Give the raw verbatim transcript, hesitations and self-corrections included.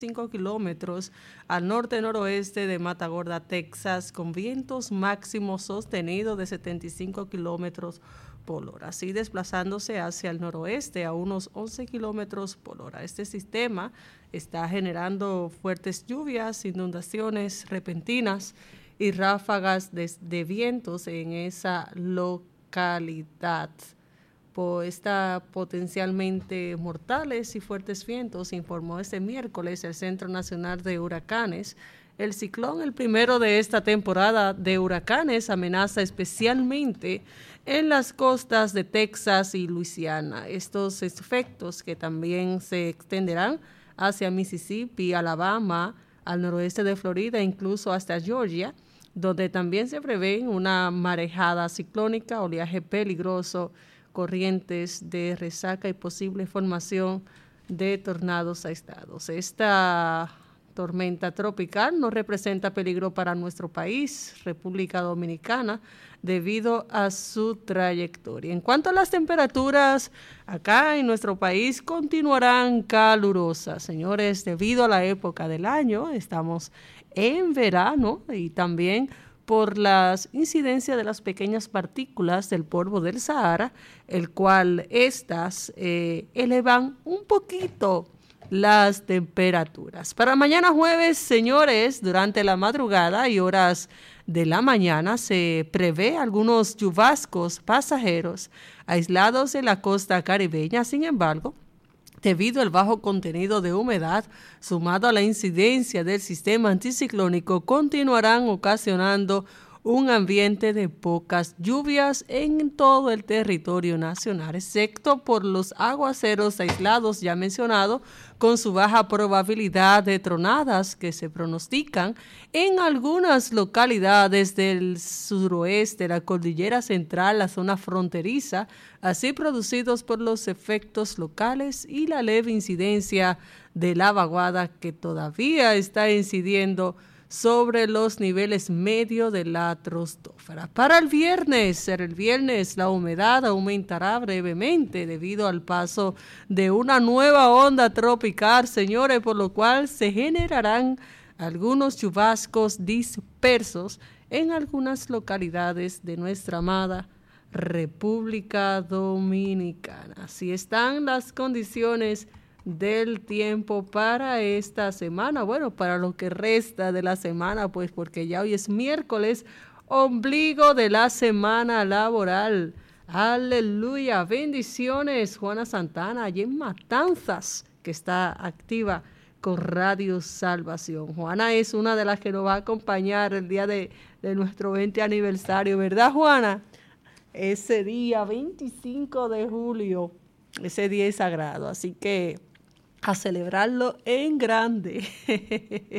cinco kilómetros al norte-noroeste de Matagorda, Texas, con vientos máximos sostenidos de setenta y cinco kilómetros por hora, así desplazándose hacia el noroeste a unos once kilómetros por hora. Este sistema está generando fuertes lluvias, inundaciones repentinas y ráfagas de, de vientos en esa localidad. Por esta potencialmente mortales y fuertes vientos, informó este miércoles el Centro Nacional de Huracanes. El ciclón, el primero de esta temporada de huracanes, amenaza especialmente en las costas de Texas y Luisiana. Estos efectos que también se extenderán hacia Mississippi, Alabama, al noroeste de Florida, incluso hasta Georgia, donde también se prevé una marejada ciclónica, oleaje peligroso, corrientes de resaca y posible formación de tornados aislados. Esta tormenta tropical no representa peligro para nuestro país, República Dominicana, debido a su trayectoria. En cuanto a las temperaturas, acá en nuestro país continuarán calurosas, señores, debido a la época del año. Estamos en verano y también por las incidencias de las pequeñas partículas del polvo del Sahara, el cual estas eh, elevan un poquito las temperaturas. Para mañana jueves, señores, durante la madrugada y horas de la mañana se prevé algunos chubascos pasajeros aislados en la costa caribeña. Sin embargo, debido al bajo contenido de humedad, sumado a la incidencia del sistema anticiclónico, continuarán ocasionando un ambiente de pocas lluvias en todo el territorio nacional, excepto por los aguaceros aislados ya mencionados, con su baja probabilidad de tronadas que se pronostican en algunas localidades del suroeste, la cordillera central, la zona fronteriza, así producidos por los efectos locales y la leve incidencia de la vaguada que todavía está incidiendo sobre los niveles medios de la troposfera. Para el viernes, el viernes la humedad aumentará brevemente debido al paso de una nueva onda tropical, señores, por lo cual se generarán algunos chubascos dispersos en algunas localidades de nuestra amada República Dominicana. Así están las condiciones del tiempo para esta semana, bueno, para lo que resta de la semana, pues porque ya hoy es miércoles, ombligo de la semana laboral. Aleluya, bendiciones, Juana Santana, allí en Matanzas, que está activa con Radio Salvación. Juana es una de las que nos va a acompañar el día de, de nuestro veinte aniversario, ¿verdad, Juana? Ese día, veinticinco de julio, ese día es sagrado, así que a celebrarlo en grande.